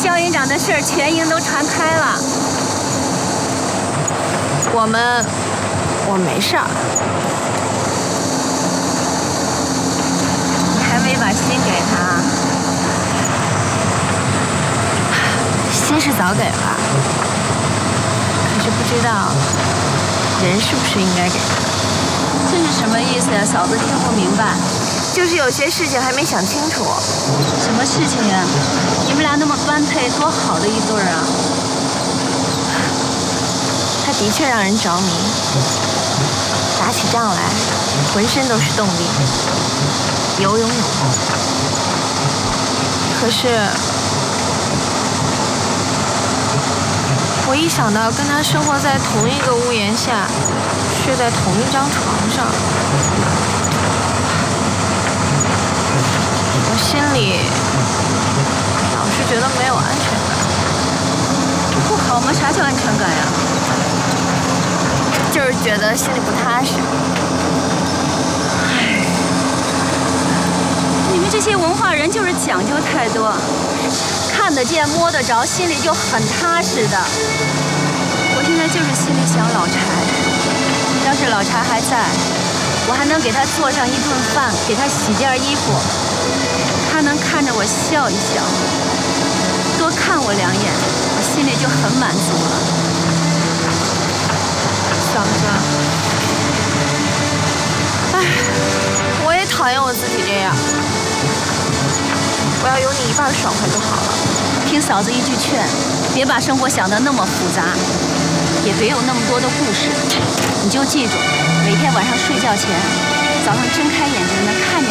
肖营长的事儿全营都传开了。 我没事儿。 你还没把信给他？ 信是早给了，可是不知道人是不是应该给他。 这是什么意思呀？嫂子听不明白。 就是有些事情还没想清楚。 什么事情呀？你们俩那么般配，多好的一对儿啊！ 他的确让人着迷，打起仗来浑身都是动力，有勇有谋。可是我一想到跟他生活在同一个屋檐下，睡在同一张床上，我心里老是觉得没有安全感。 不好吗？啥叫安全感呀？ 就是觉得心里不踏实。 你们这些文化人就是讲究太多，看得见摸得着，心里就很踏实的。我现在就是心里想老柴，要是老柴还在，我还能给他做上一顿饭，给他洗件衣服，他能看着我笑一笑，多看我2眼，我心里就很满足了。 嫂子，唉，我也讨厌我自己这样。我要有你一半爽快就好了。 听嫂子一句劝，别把生活想得那么复杂，也别有那么多的故事。你就记住，每天晚上睡觉前，早上睁开眼睛能看见